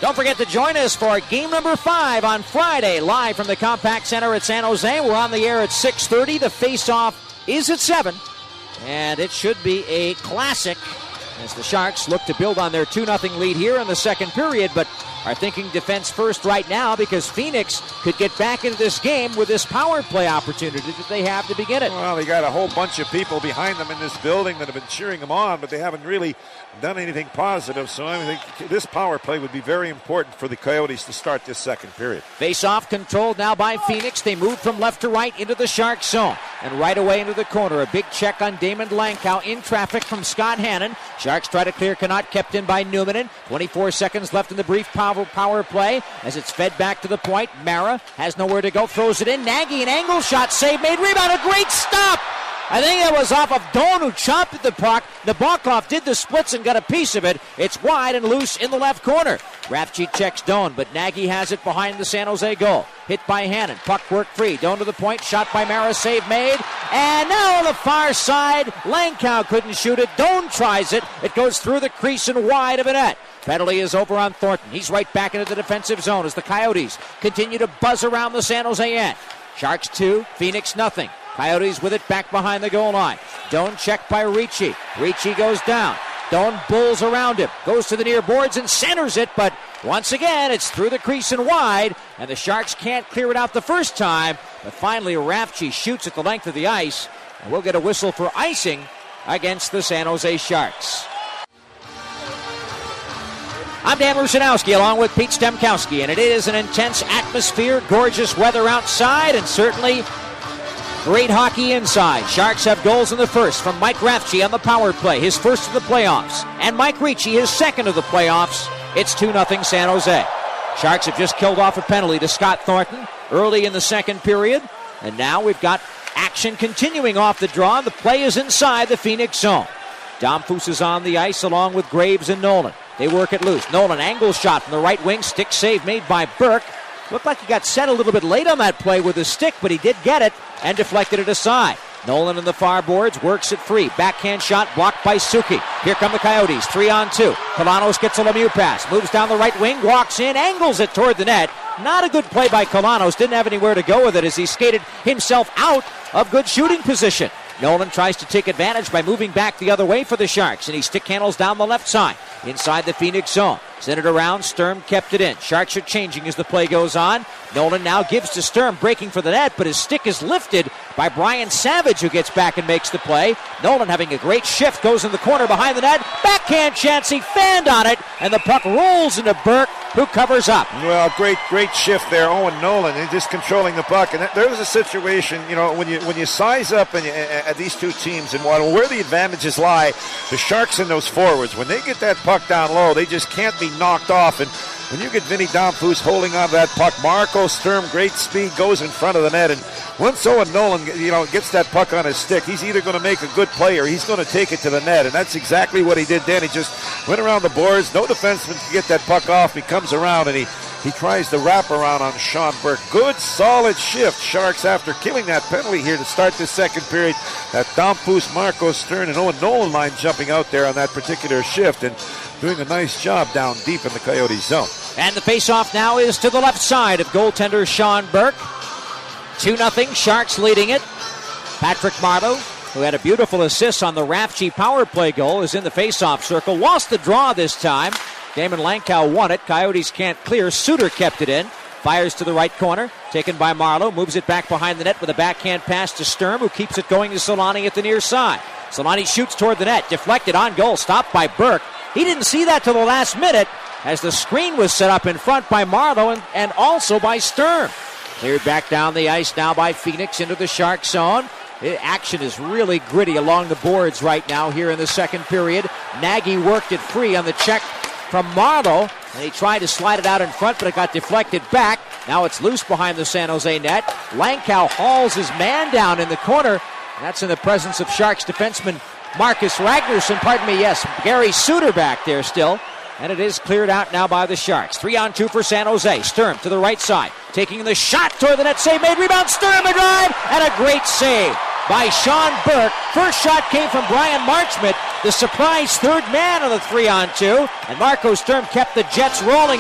Don't forget to join us for game number 5 on Friday, live from the Compaq Center at San Jose. We're on the air at 6:30. The face-off is at 7, and it should be a classic as the Sharks look to build on their 2-0 lead here in the second period, but are thinking defense first right now because Phoenix could get back into this game with this power play opportunity that they have to begin it. Well, they got a whole bunch of people behind them in this building that have been cheering them on, but they haven't really done anything positive, so I think this power play would be very important for the Coyotes to start this second period. Face-off controlled now by Phoenix. They move from left to right into the Shark zone and right away into the corner. A big check on Damon Langkow in traffic from Scott Hannon. Sharks try to clear Connaught, kept in by Newman. 24 seconds left in the brief power play as it's fed back to the point. Mara has nowhere to go, throws it in. Nagy, an angle shot, save made, rebound, a great stop! I think that was off of Doan, who chopped at the puck. Nabokov did the splits and got a piece of it. It's wide and loose in the left corner. Rafchi checks Doan, but Nagy has it behind the San Jose goal. Hit by Hannon. Puck work free. Doan to the point. Shot by Mara. Save made. And now on the far side, Langkow couldn't shoot it. Doan tries it. It goes through the crease and wide of a net. Penalty is over on Thornton. He's right back into the defensive zone as the Coyotes continue to buzz around the San Jose end. Sharks 2, Phoenix nothing. Coyotes with it back behind the goal line. Doan checked by Ricci. Ricci goes down. Doan bulls around him. Goes to the near boards and centers it, but once again it's through the crease and wide, and the Sharks can't clear it out the first time, but finally Rafchi shoots at the length of the ice, and we'll get a whistle for icing against the San Jose Sharks. I'm Dan Rusanowski along with Pete Stemkowski, and it is an intense atmosphere, gorgeous weather outside, and certainly great hockey inside. Sharks have goals in the first from Mike Rafchi on the power play, his first of the playoffs, and Mike Ricci, his second of the playoffs. It's 2-0 San Jose. Sharks have just killed off a penalty to Scott Thornton early in the second period, and now we've got action continuing off the draw. The play is inside the Phoenix zone. Domfus is on the ice along with Graves and Nolan. They work it loose. Nolan, angle shot from the right wing. Stick save made by Burke. Looked like he got set a little bit late on that play with his stick, but he did get it and deflected it aside. Nolan in the far boards, works it free. Backhand shot blocked by Suki. Here come the Coyotes, 3-on-2. Kalanos gets a Lemieux pass, moves down the right wing, walks in, angles it toward the net. Not a good play by Kalanos. Didn't have anywhere to go with it as he skated himself out of good shooting position. Nolan tries to take advantage by moving back the other way for the Sharks, and he stick handles down the left side inside the Phoenix zone. Sent it around, Sturm kept it in. Sharks are changing as the play goes on. Nolan now gives to Sturm, breaking for the net, but his stick is lifted by Brian Savage, who gets back and makes the play. Nolan having a great shift, goes in the corner behind the net. Backhand chance, he fanned on it, and the puck rolls into Burke, who covers up. Well, great shift there, Owen Nolan, and just controlling the puck. And there was a situation, when you size up at these two teams and where the advantages lie, the Sharks and those forwards, when they get that puck down low, they just can't be knocked off. And when you get Vinny Domfus holding on to that puck, Marco Sturm, great speed, goes in front of the net. And once Owen Nolan, gets that puck on his stick, he's either going to make a good play or he's going to take it to the net. And that's exactly what he did then. He just went around the boards. No defenseman can get that puck off. He comes around and he tries the wraparound on Sean Burke. Good, solid shift. Sharks after killing that penalty here to start this second period. That Domfus, Marco Sturm, and Owen Nolan line jumping out there on that particular shift and doing a nice job down deep in the Coyote zone. And the faceoff now is to the left side of goaltender Sean Burke. 2-0, Sharks leading it. Patrick Marleau, who had a beautiful assist on the Rafchi power play goal, is in the faceoff circle. Lost the draw this time. Damon Langkow won it. Coyotes can't clear. Suter kept it in. Fires to the right corner. Taken by Marleau. Moves it back behind the net with a backhand pass to Sturm, who keeps it going to Solani at the near side. Solani shoots toward the net. Deflected on goal. Stopped by Burke. He didn't see that till the last minute as the screen was set up in front by Marleau and also by Sturm. Cleared back down the ice now by Phoenix into the Shark zone. Action is really gritty along the boards right now here in the second period. Nagy worked it free on the check from Marleau, and he tried to slide it out in front, but it got deflected back. Now it's loose behind the San Jose net. Langkow hauls his man down in the corner. And that's in the presence of Sharks defenseman Marcus Ragnarsson. Gary Suter back there still. And it is cleared out now by the Sharks. 3-on-2 for San Jose. Sturm to the right side. Taking the shot toward the net. Save made. Rebound. Sturm a drive. And a great save by Sean Burke. First shot came from Brian Marchment, the surprise third man on the 3-on-2. And Marco Sturm kept the Jets rolling.